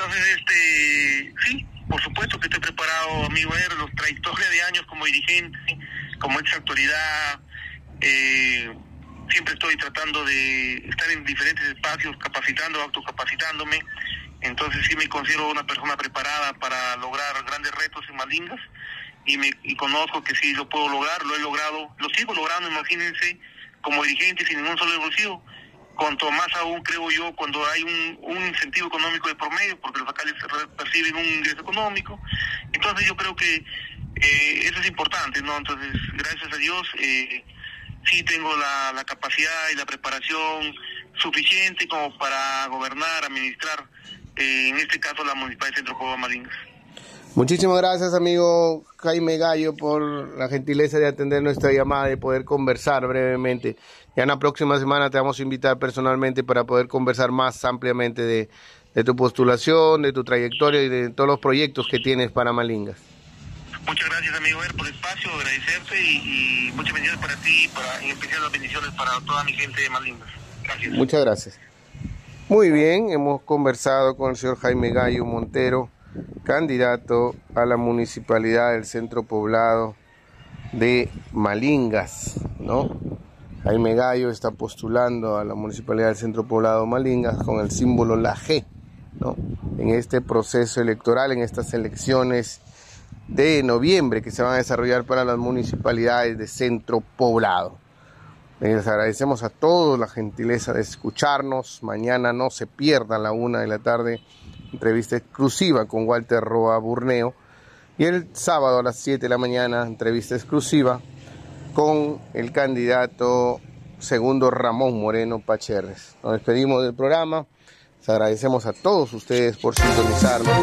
Entonces, sí, por supuesto que estoy preparado, amigo Ever, los trayectoria de años como dirigente, como ex autoridad, siempre estoy tratando de estar en diferentes espacios, capacitando, autocapacitándome. Entonces sí me considero una persona preparada para lograr grandes retos en Malingas y conozco que sí lo puedo lograr, lo he logrado, lo sigo logrando, imagínense, como dirigente sin ningún solo bolsillo. Cuanto más aún, creo yo, cuando hay un incentivo económico de por medio, porque los alcaldes perciben un ingreso económico. Entonces yo creo que eso es importante, ¿no? Entonces, gracias a Dios, sí tengo la capacidad y la preparación suficiente como para gobernar, administrar, en este caso, la Municipalidad de Centro Poblado Malingas. Muchísimas gracias, amigo Jaime Gallo, por la gentileza de atender nuestra llamada y poder conversar brevemente. Ya en la próxima semana te vamos a invitar personalmente para poder conversar más ampliamente de tu postulación, de tu trayectoria y de todos los proyectos que tienes para Malingas. Muchas gracias, amigo por el espacio, agradecerte y muchas bendiciones para ti, en especial las bendiciones para toda mi gente de Malingas. Gracias. Muchas gracias. Muy bien, hemos conversado con el señor Jaime Gallo Montero, candidato a la Municipalidad del Centro Poblado de Malingas, ¿no? Jaime Gallo está postulando a la Municipalidad del Centro Poblado de Malingas con el símbolo la G, ¿no? En este proceso electoral, en estas elecciones de noviembre que se van a desarrollar para las municipalidades de Centro Poblado. Les agradecemos a todos la gentileza de escucharnos. Mañana no se pierda a la 1 de la tarde entrevista exclusiva con Walter Roa Burneo. Y el sábado a las 7 de la mañana entrevista exclusiva con el candidato segundo Ramón Moreno Pacherres. Nos despedimos del programa. Les agradecemos a todos ustedes por sintonizarnos.